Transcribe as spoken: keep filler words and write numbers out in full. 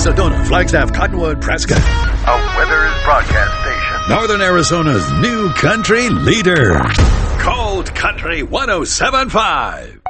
Sedona, Flagstaff, Cottonwood, Prescott. A Weathers broadcast station. Northern Arizona's new country leader. Cold Country one oh seven point five.